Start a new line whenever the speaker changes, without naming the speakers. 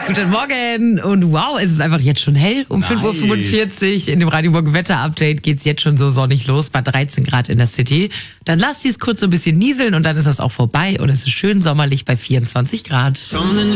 Guten Morgen und wow, es ist einfach jetzt schon hell um 5:45 Uhr. In dem Radio Morgen Wetter Update geht's jetzt schon so sonnig los, bei 13 Grad in der City. Dann lasst sie es kurz so ein bisschen nieseln und dann ist das auch vorbei und es ist schön sommerlich bei 24 Grad.